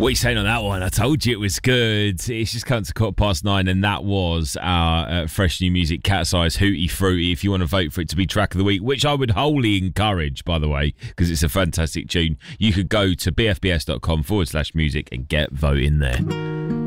What are you saying on that one? I told you it was good. It's just come to 9:15, and that was our fresh new music, Cat's Eyes, Hootie Fruity. If you want to vote for it to be track of the week, which I would wholly encourage, by the way, because it's a fantastic tune, you could go to bfbs.com/music and get voting there.